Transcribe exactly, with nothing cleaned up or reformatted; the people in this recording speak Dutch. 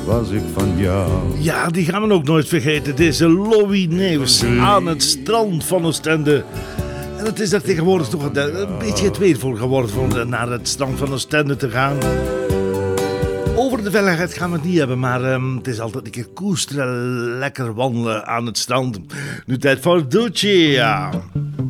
was ik van jou. Ja, die gaan we ook nooit vergeten. Deze Louis Neefs aan het strand van Oostende. En het is daar tegenwoordig toch een beetje het weer voor geworden om naar het strand van Oostende te gaan. Over de veiligheid gaan we het niet hebben, maar um, het is altijd een keer koesteren, lekker wandelen aan het strand. Nu tijd voor Ducci, ja.